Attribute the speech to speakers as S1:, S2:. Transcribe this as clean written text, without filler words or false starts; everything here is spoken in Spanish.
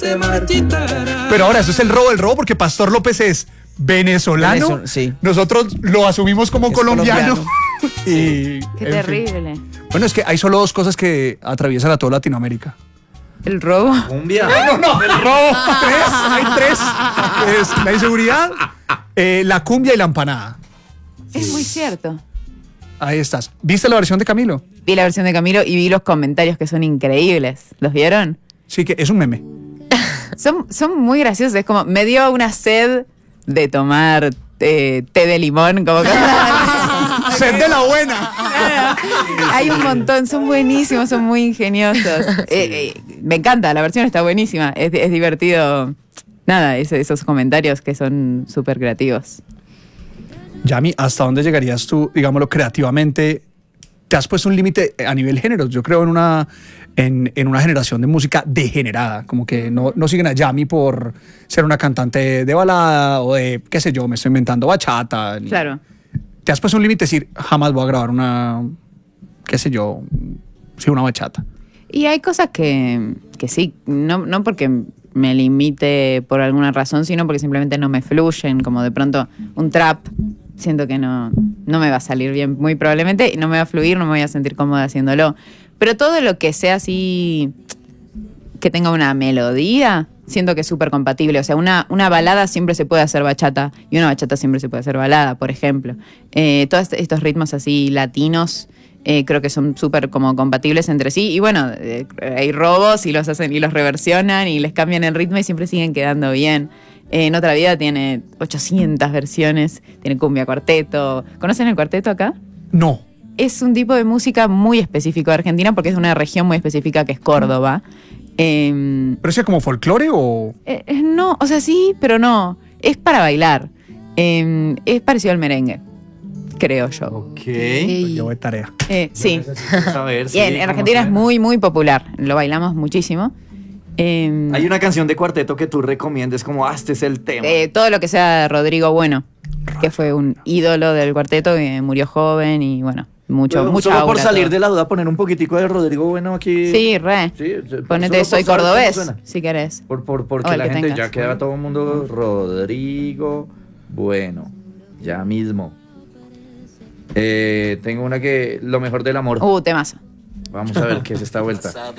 S1: te marchitarás.
S2: Pero ahora, eso es el robo porque Pastor López es venezolano.
S3: Sí.
S2: Nosotros lo asumimos como
S3: Es
S2: colombiano. Y,
S4: Qué
S2: en fin.
S4: terrible.
S2: Bueno, es que hay solo dos cosas que atraviesan a toda Latinoamérica.
S4: El robo.
S5: Cumbia.
S2: No, el robo. Hay tres. Es la inseguridad, la cumbia y la empanada.
S4: Es muy cierto.
S2: Ahí estás. ¿Viste la versión de Camilo?
S4: Vi la versión de Camilo y vi los comentarios que son increíbles. ¿Los vieron?
S2: Sí, que es un meme.
S4: Son muy graciosos. Es como, me dio una sed de tomar té de limón. Como que...
S2: Sed de la buena.
S4: Hay un montón, son buenísimos, son muy ingeniosos. Me encanta, la versión está buenísima. Es divertido. Nada, esos comentarios que son súper creativos.
S2: Yami, ¿hasta dónde llegarías tú, digámoslo, creativamente? ¿Te has puesto un límite a nivel género? Yo creo en una generación de música degenerada, como que no siguen a Yami por ser una cantante de balada o de, qué sé yo, me estoy inventando bachata.
S4: Claro.
S2: ¿Te has puesto un límite? Decir, jamás voy a grabar una, qué sé yo, sí, una bachata.
S4: Y hay cosas que sí, no porque me limite por alguna razón, sino porque simplemente no me fluyen, como de pronto un trap. Siento que no me va a salir bien, muy probablemente, y no me va a fluir, no me voy a sentir cómoda haciéndolo. Pero todo lo que sea así, que tenga una melodía, siento que es súper compatible. O sea, una balada siempre se puede hacer bachata, y una bachata siempre se puede hacer balada, por ejemplo. Todos estos ritmos así latinos, creo que son súper como compatibles entre sí. Y bueno, hay robos y los hacen y los reversionan y les cambian el ritmo y siempre siguen quedando bien. En Otra Vida tiene 800 versiones, tiene cumbia, cuarteto. ¿Conocen el cuarteto acá?
S2: No.
S4: Es un tipo de música muy específico de Argentina porque es de una región muy específica que es Córdoba.
S2: ¿Pero es como folclore o...?
S4: No, o sea, sí, pero no. Es para bailar. Es parecido al merengue, creo yo.
S5: Ok.
S2: Yo de tarea.
S4: Sí.
S5: Saber,
S4: Y en Argentina es muy, muy popular. Lo bailamos muchísimo.
S5: Hay una canción de cuarteto que tú recomiendes como, este es el tema.
S4: Todo lo que sea Rodrigo Bueno, que fue un ídolo del cuarteto que murió joven y bueno, mucha
S5: solo por
S4: aura,
S5: salir
S4: todo.
S5: de la duda, poner un poquitico de Rodrigo Bueno aquí.
S4: Sí, re.
S5: Sí,
S4: Ponete
S5: solo
S4: Soy
S5: por saber
S4: Cordobés,
S5: cómo suena.
S4: si querés.
S5: Porque
S4: O el
S5: la
S4: que
S5: gente
S4: tengas.
S5: ya queda todo el mundo Rodrigo Bueno. Ya mismo. Tengo una que, Lo mejor del amor.
S4: Temazo.
S5: Vamos a ver qué es esta vuelta.